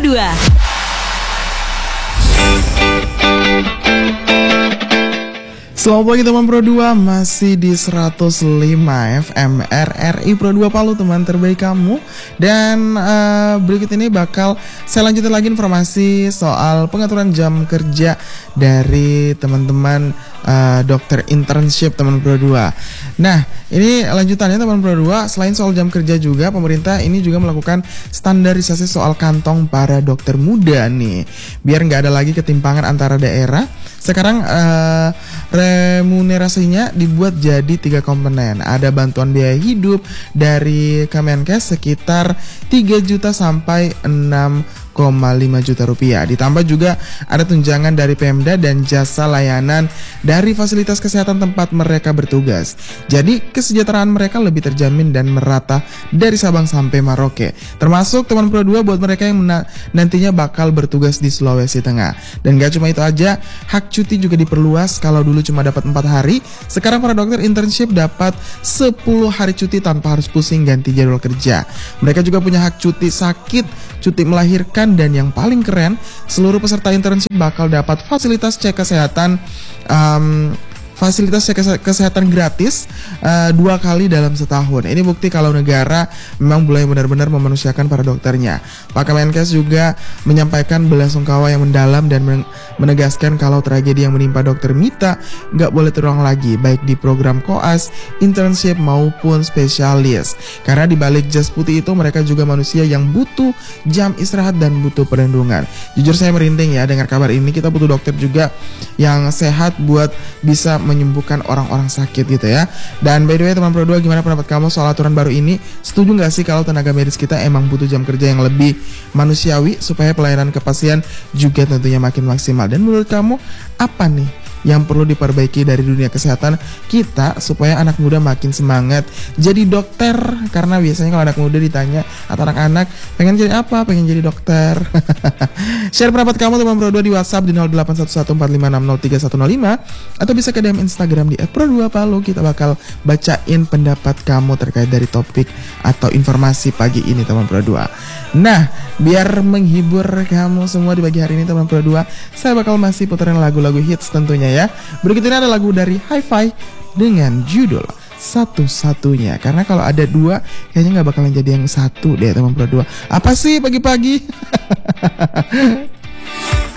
Pro 2. Selamat pagi teman Pro 2, masih di 105 FM RRI Pro 2 Palu, teman terbaik kamu. Dan berikut ini bakal saya lanjutin lagi informasi soal pengaturan jam kerja dari teman-teman dokter internship teman Pro 2. Nah, ini lanjutannya teman Pro 2. Selain soal jam kerja juga, pemerintah ini juga melakukan standarisasi soal kantong para dokter muda nih, biar nggak ada lagi ketimpangan antara daerah. Sekarang remunerasinya dibuat jadi 3 komponen. Ada bantuan biaya hidup dari Kemenkes sekitar 3 juta sampai 6,5 juta rupiah. Ditambah juga ada tunjangan dari Pemda dan jasa layanan dari fasilitas kesehatan tempat mereka bertugas. Jadi kesejahteraan mereka lebih terjamin dan merata dari Sabang sampai Merauke. Termasuk teman Pro 2 buat mereka yang nantinya bakal bertugas di Sulawesi Tengah. Dan gak cuma itu aja, hak cuti juga diperluas. Kalau dulu cuma dapat 4 hari, sekarang para dokter internship dapat 10 hari cuti tanpa harus pusing ganti jadwal kerja. Mereka juga punya hak cuti sakit, cuti melahirkan, dan yang paling keren, seluruh peserta internship bakal dapat fasilitas cek kesehatan kesehatan gratis 2 kali dalam setahun. Ini bukti kalau negara memang mulai benar-benar memanusiakan para dokternya. Pak Kemenkes juga menyampaikan belasungkawa yang mendalam dan menegaskan kalau tragedi yang menimpa dokter Mita nggak boleh terulang lagi, baik di program koas, internship maupun spesialis. Karena di balik jas putih itu mereka juga manusia yang butuh jam istirahat dan butuh perlindungan. Jujur saya merinding ya dengar kabar ini. Kita butuh dokter juga yang sehat buat bisa menyembuhkan orang-orang sakit gitu ya. Dan by the way teman Pro 2, gimana pendapat kamu soal aturan baru ini? Setuju nggak sih kalau tenaga medis kita emang butuh jam kerja yang lebih manusiawi supaya pelayanan ke pasien juga tentunya makin maksimal? Dan menurut kamu apa nih yang perlu diperbaiki dari dunia kesehatan kita supaya anak muda makin semangat jadi dokter? Karena biasanya kalau anak muda ditanya atau anak-anak pengen jadi apa? Pengen jadi dokter. Share pendapat kamu teman Pro 2 di WhatsApp di 081145603105 atau bisa ke DM Instagram di @pro2palu. Kita bakal bacain pendapat kamu terkait dari topik atau informasi pagi ini teman Pro 2. Nah, biar menghibur kamu semua di pagi hari ini teman Pro 2, saya bakal masih puterin lagu-lagu hits tentunya ya. Berikut ini ada lagu dari Hi-Fi dengan judul Satu-Satunya. Karena kalau ada 2 kayaknya gak bakalan jadi yang satu deh teman Pro 2. Apa sih pagi-pagi?